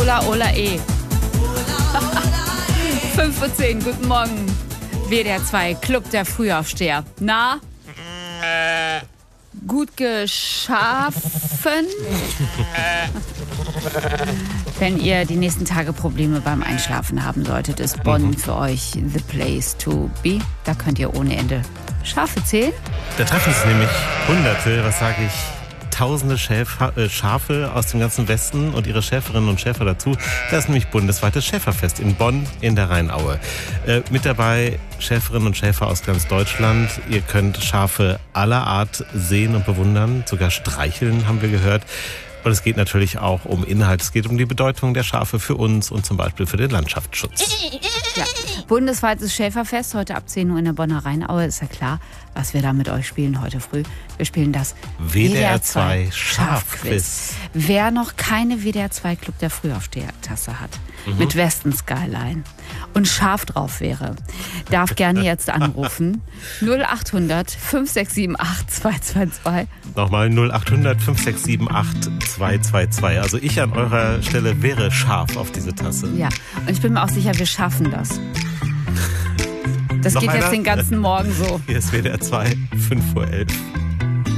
Ola, Ola, 5:10 Uhr, guten Morgen. WDR 2, Club der Frühaufsteher. Na? Gut geschaffen? Wenn ihr die nächsten Tage Probleme beim Einschlafen haben solltet, ist Bonn für euch the place to be. Da könnt ihr ohne Ende Schafe zählen. Da treffen sich nämlich Hunderte, was sage ich, Tausende Schafe aus dem ganzen Westen und ihre Schäferinnen und Schäfer dazu. Das ist nämlich bundesweites Schäferfest in Bonn in der Rheinaue. Mit dabei Schäferinnen und Schäfer aus ganz Deutschland. Ihr könnt Schafe aller Art sehen und bewundern, sogar streicheln, haben wir gehört. Und es geht natürlich auch um Inhalt. Es geht um die Bedeutung der Schafe für uns und zum Beispiel für den Landschaftsschutz. Ja. Bundesweites Schäferfest, heute ab 10 Uhr in der Bonner Rheinaue. Ist ja klar, was wir da mit euch spielen heute früh. Wir spielen das WDR 2 Schafquiz. Wer noch keine WDR 2 Club der Frühaufsteher-Tasse hat, mit Westen Skyline und scharf drauf wäre, darf gerne jetzt anrufen. 0800 5678 222. Nochmal 0800 5678 222. Also ich an eurer Stelle wäre scharf auf diese Tasse. Ja, und ich bin mir auch sicher, wir schaffen das. Das Noch geht einer? jetzt den ganzen Morgen so. Hier ist WDR 2, 5:11 Uhr.